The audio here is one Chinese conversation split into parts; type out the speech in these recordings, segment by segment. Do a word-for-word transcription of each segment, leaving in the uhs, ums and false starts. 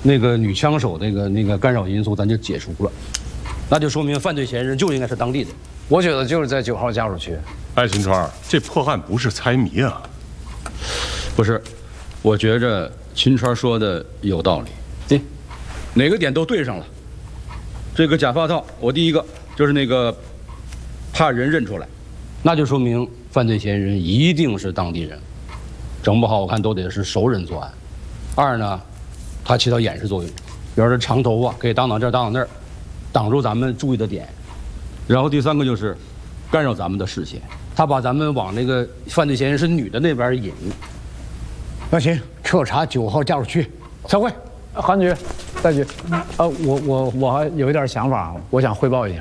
那个女枪手那个那个干扰因素咱就解除了，那就说明犯罪嫌疑人就应该是当地的。 我觉得就是在九号家属区。 哎，秦川，这破案不是猜谜啊。 不是，我觉着秦川说的有道理。 对， 哪个点都对上了。这个假发套，我第一个就是那个怕人认出来， 那就说明犯罪嫌疑人一定是当地人，整不好我看都得是熟人作案。二呢，他起到掩饰作用，比如说长头发可以挡挡这儿挡挡那儿，挡住咱们注意的点。 然后第三个就是干扰咱们的视线， 他把咱们往那个犯罪嫌疑人是女的那边引。 那行，彻查九号家属区，散会。 韩局，戴局，呃，我我我还有一点想法，我想汇报一下。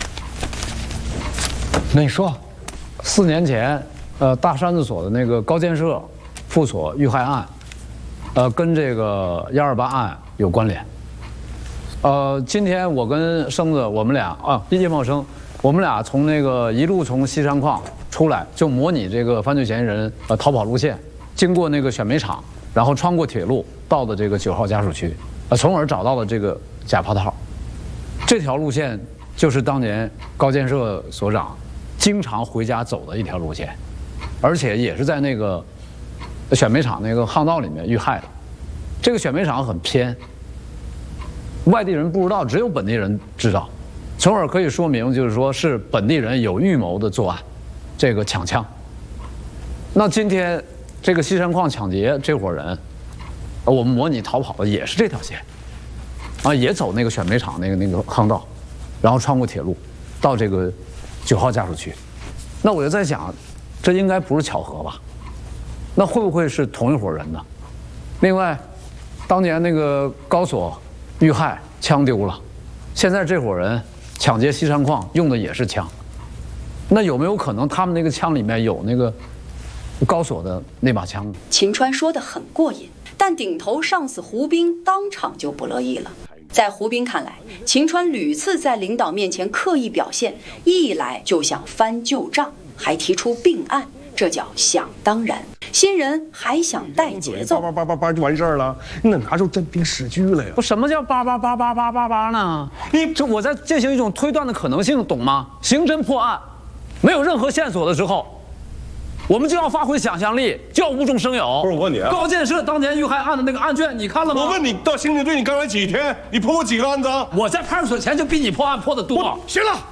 那你说， 四年前，呃，大山子所的那个高建设副所遇害案，呃，跟这个幺二八案有关联。呃，今天我跟生子我们俩啊，叶茂生，我们俩从那个一路从西山矿出来，就模拟这个犯罪嫌疑人呃逃跑路线，经过那个选煤厂，然后穿过铁路到的这个九号家属区，呃，从而找到了这个假发套。这条路线就是当年高建设所长经常回家走的一条路线，而且也是在那个选煤厂那个巷道里面遇害的。这个选煤厂很偏，外地人不知道，只有本地人知道，从而可以说明就是说是本地人有预谋的作案，这个抢枪。那今天这个西山矿抢劫这伙人，我们模拟逃跑的也是这条线，啊，也走那个选煤厂那个那个巷道，然后穿过铁路，到这个九号家属区。那我就在想，这应该不是巧合吧？那会不会是同一伙人呢？另外，当年那个高所遇害，枪丢了，现在这伙人抢劫西山矿用的也是枪，那有没有可能他们那个枪里面有那个高所的那把枪？ 秦川说得很过瘾，但顶头上司胡斌当场就不乐意了。在胡斌看来，秦川屡次在领导面前刻意表现，一来就想翻旧账，还提出并案，这叫想当然。新人还想带节奏， 叭叭叭叭就完事儿了，你哪拿出真凭实据来呀？ 不，什么叫叭叭叭叭叭叭叭呢？你这我在进行一种推断的可能性，懂吗？刑侦破案，没有任何线索的时候，我们就要发挥想象力，就要无中生有。 不是我问你啊， 高建设当年遇害案的那个案卷，你看了吗？ 我问你，到刑警队你刚来几天？你破过几个案子？ 我在派出所前就比你破案破得多。 行了，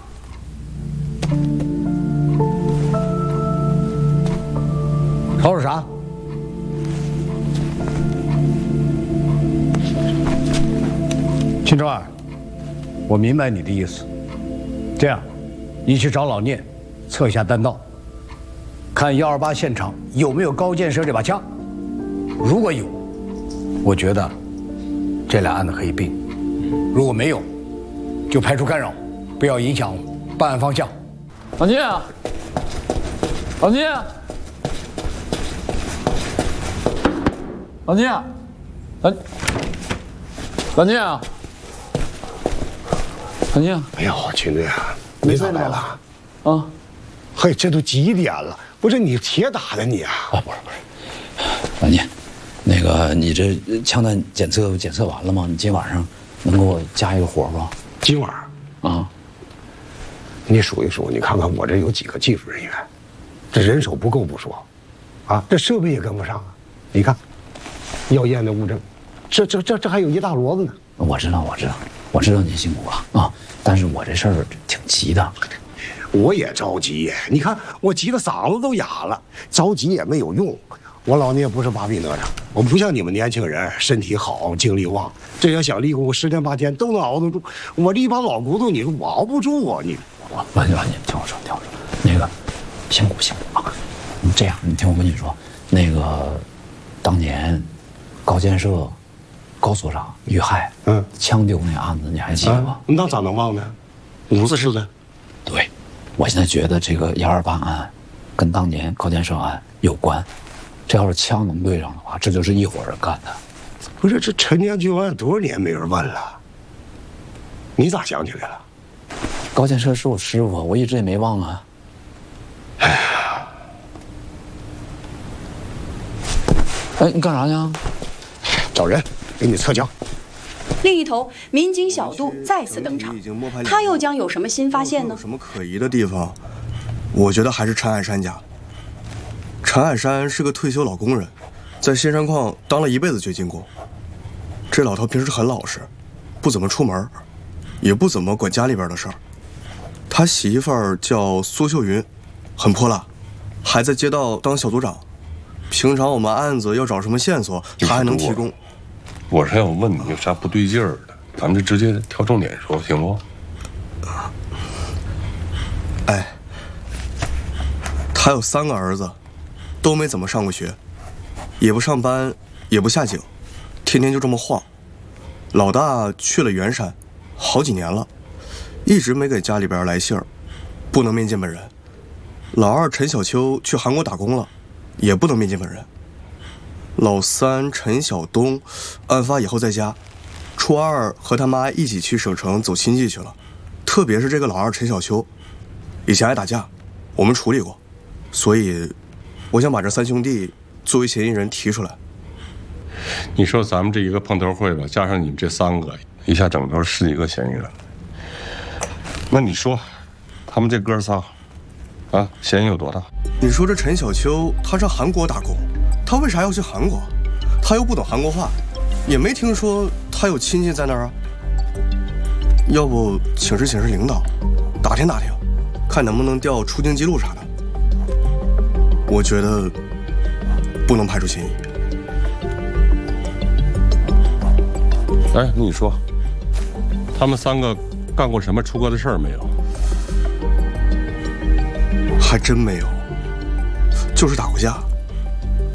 吵吵啥？秦川，我明白你的意思。这样，你去找老聂，测一下弹道，看幺二八现场有没有高建设这把枪。如果有，我觉得这俩案子可以并；如果没有，就排除干扰，不要影响办案方向。 老聂，老聂，老聂，老老聂，老聂， 哎呦，秦队啊，你咋来了？ 啊， 嘿，这都几点了？不是你铁打的你啊？ 啊，不是不是，老聂，那个你这枪弹检测检测完了吗？你今晚上能给我加一个活不？ 今晚啊， 你数一数，你看看我这有几个技术人员，这人手不够不说，啊，这设备也跟不上啊。你看，要验的物证，这这这这还有一大摞子呢。 我知道，我知道，我知道您辛苦了啊，但是我这事儿挺急的。 我也着急，你看我急得嗓子都哑了，着急也没有用。我老聂不是麻痹哪吒，我不像你们年轻人身体好精力旺，这要想立功十天八天都能熬得住。我这一把老骨头，你说我熬不住啊！你我老聂老聂，听我说，听我说，那个辛苦辛苦啊！你这样，你听我跟你说，那个当年高建设高所长遇害，嗯，枪丢那案子你还记得吗？ 那咋能忘呢？五四是的。 对，我现在觉得这个幺二八案跟当年高建设案有关。这要是枪能对上的话，这就是一伙人干的。 不是，这陈年旧案多少年没人问了？你咋想起来了？ 高建设是我师傅，我一直也没忘啊。 哎呀， 哎，你干啥去？ 找人给你测枪。 另一头，民警小杜再次登场，他又将有什么新发现呢？ 有什么可疑的地方？我觉得还是陈海山家。陈海山是个退休老工人，在仙山矿当了一辈子掘金工。这老头平时很老实，不怎么出门，也不怎么管家里边的事儿。他媳妇儿叫苏秀云，很泼辣，还在街道当小组长。平常我们案子要找什么线索，他还能提供。 我是要问你有啥不对劲儿的，咱们就直接挑重点说，行不？ 哎，他有三个儿子，都没怎么上过学，也不上班，也不下井，天天就这么晃。老大去了圆山，好几年了，一直没给家里边来信儿，不能面见本人。老二陈小秋去韩国打工了，也不能面见本人。老三陈晓东，案发以后在家，初二和他妈一起去省城走亲戚去了。特别是这个老二陈小秋，以前爱打架，我们处理过，所以我想把这三兄弟作为嫌疑人提出来。 你说咱们这一个碰头会吧，加上你们这三个，一下整头十几个嫌疑人。那你说，他们这哥仨，啊，嫌疑有多大？ 你说这陈小秋他上韩国打工，他为啥要去韩国？他又不懂韩国话，也没听说他有亲戚在那儿啊。要不请示请示领导，打听打听，看能不能调出境记录啥的。我觉得不能排除嫌疑。 哎，那你说，他们三个干过什么出格的事儿没有？ 还真没有，就是打过架。